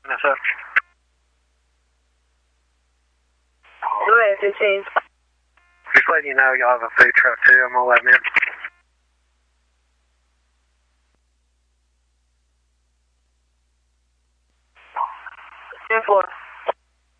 Yes, sir. Go ahead, 15. Just letting you know y'all have a food truck too. I'm gonna let them in. 10-4.